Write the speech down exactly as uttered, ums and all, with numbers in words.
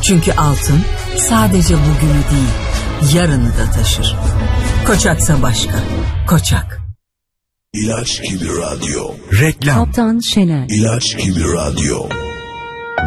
Çünkü altın sadece bugünü değil, yarını da taşır. Koçaksa başka. Koçak. İlaç gibi radyo. Reklam. Kaptan Şener. İlaç gibi radyo.